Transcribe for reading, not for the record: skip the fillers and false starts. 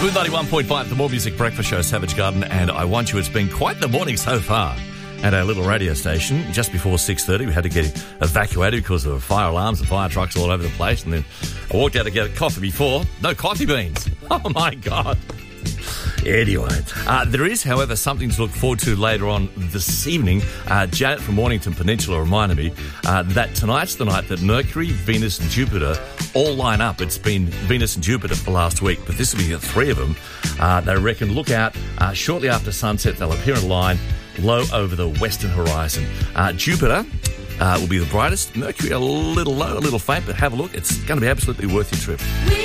Smooth 91.5, the More Music Breakfast Show, Savage Garden, and I Want You. It's been quite the morning so far at our little radio station. Just before 6:30, we had to get evacuated because of fire alarms and fire trucks all over the place. And then I walked out to get a coffee before. No coffee beans. Oh, my God. Anyway, there is, however, something to look forward to later on this evening. Janet from Mornington Peninsula reminded me that tonight's the night that Mercury, Venus and Jupiter all line up. It's been Venus and Jupiter for last week, but this will be the three of them. They reckon look out shortly after sunset. They'll appear in a line low over the western horizon. Jupiter will be the brightest. Mercury a little low, a little faint, but have a look. It's going to be absolutely worth your trip.